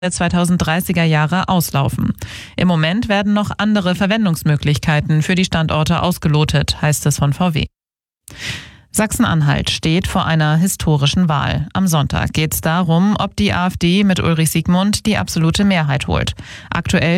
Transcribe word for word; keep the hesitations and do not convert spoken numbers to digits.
der zweitausenddreißiger Jahre auslaufen. Im Moment werden noch andere Verwendungsmöglichkeiten für die Standorte ausgelotet, heißt es von V W. Sachsen-Anhalt steht vor einer historischen Wahl. Am Sonntag geht es darum, ob die AfD mit Ulrich Siegmund die absolute Mehrheit holt. Aktuell